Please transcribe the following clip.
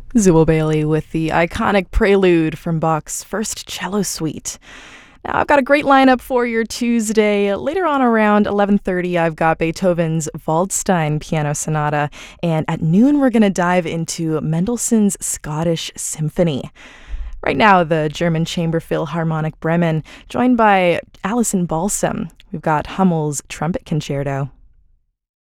Zubal Bailey with the iconic Prelude from Bach's First Cello Suite. Now, I've got a great lineup for your Tuesday. Later on around 11:30, I've got Beethoven's Waldstein Piano Sonata, and at noon, we're going to dive into Mendelssohn's Scottish Symphony. Right now, the German Chamber Philharmonic Bremen, joined by Alison Balsam. We've got Hummel's Trumpet Concerto.